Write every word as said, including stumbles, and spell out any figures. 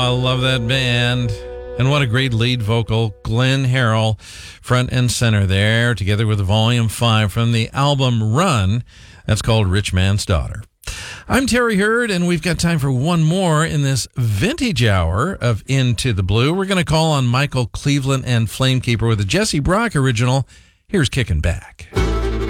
I love that band. And what a great lead vocal. Glenn Harrell, front and center there, together with Volume five from the album Run. That's called Rich Man's Daughter. I'm Terry Hurd, and we've got time for one more in this vintage hour of Into the Blue. We're going to call on Michael Cleveland and Flamekeeper with a Jesse Brock original. Here's Kicking Back.